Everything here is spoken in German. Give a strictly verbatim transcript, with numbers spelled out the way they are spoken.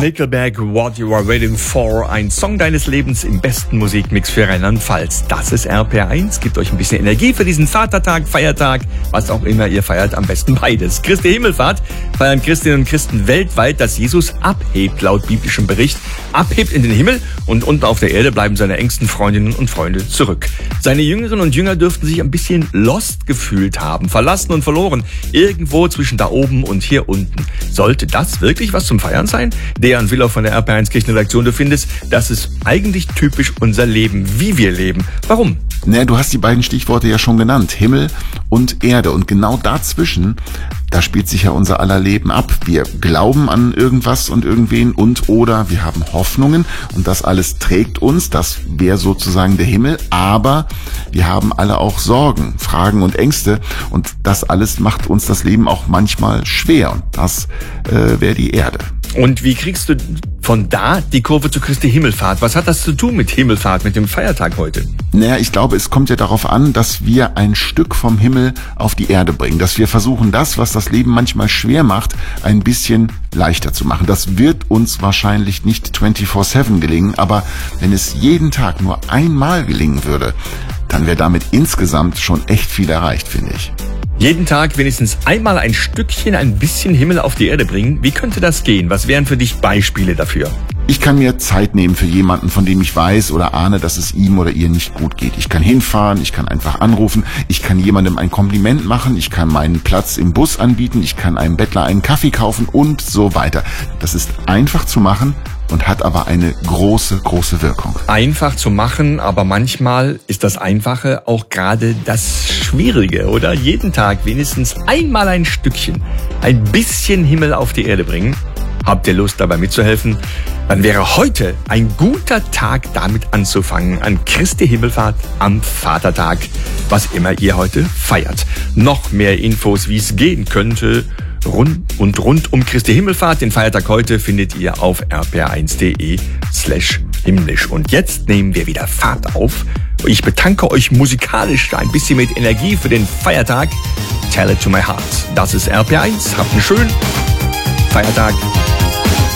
Nickelback, What You Are Waiting For, ein Song deines Lebens im besten Musikmix für Rheinland-Pfalz. Das ist R P R eins, gibt euch ein bisschen Energie für diesen Vatertag, Feiertag, was auch immer ihr feiert, am besten beides. Christi Himmelfahrt feiern Christinnen und Christen weltweit, dass Jesus abhebt, laut biblischem Bericht, abhebt in den Himmel und unten auf der Erde bleiben seine engsten Freundinnen und Freunde zurück. Seine Jüngerinnen und Jünger dürften sich ein bisschen lost gefühlt haben, verlassen und verloren, irgendwo zwischen da oben und hier unten. Sollte das wirklich was zum Feiern sein? Dejan Willer von der R P R eins Kirchenredaktion, du findest, das ist eigentlich typisch unser Leben, wie wir leben. Warum? Naja, du hast die beiden Stichworte ja schon genannt, Himmel und Erde. Und genau dazwischen, da spielt sich ja unser aller Leben ab. Wir glauben an irgendwas und irgendwen und oder wir haben Hoffnungen und das alles trägt uns, das wäre sozusagen der Himmel. Aber wir haben alle auch Sorgen, Fragen und Ängste und das alles macht uns das Leben auch manchmal schwer und das äh, wäre die Erde. Und wie kriegst du von da die Kurve zu Christi Himmelfahrt? Was hat das zu tun mit Himmelfahrt, mit dem Feiertag heute? Naja, ich glaube, es kommt ja darauf an, dass wir ein Stück vom Himmel auf die Erde bringen. Dass wir versuchen, das, was das Leben manchmal schwer macht, ein bisschen leichter zu machen. Das wird uns wahrscheinlich nicht vierundzwanzig sieben gelingen, aber wenn es jeden Tag nur einmal gelingen würde, dann wäre damit insgesamt schon echt viel erreicht, finde ich. Jeden Tag wenigstens einmal ein Stückchen, ein bisschen Himmel auf die Erde bringen. Wie könnte das gehen? Was wären für dich Beispiele dafür? Ich kann mir Zeit nehmen für jemanden, von dem ich weiß oder ahne, dass es ihm oder ihr nicht gut geht. Ich kann hinfahren, ich kann einfach anrufen, ich kann jemandem ein Kompliment machen, ich kann meinen Platz im Bus anbieten, ich kann einem Bettler einen Kaffee kaufen und so weiter. Das ist einfach zu machen und hat aber eine große, große Wirkung. Einfach zu machen, aber manchmal ist das Einfache auch gerade das Schwierige, oder? Jeden Tag wenigstens einmal ein Stückchen, ein bisschen Himmel auf die Erde bringen. Habt ihr Lust, dabei mitzuhelfen? Dann wäre heute ein guter Tag, damit anzufangen, an Christi Himmelfahrt am Vatertag, was immer ihr heute feiert. Noch mehr Infos, wie es gehen könnte, rund und rund um Christi Himmelfahrt, den Feiertag heute, findet ihr auf r p r eins punkt d e slash himmlisch. Und jetzt nehmen wir wieder Fahrt auf. Ich betanke euch musikalisch ein bisschen mit Energie für den Feiertag. Tell it to my heart. Das ist R P R eins. Habt einen schönen Feiertag.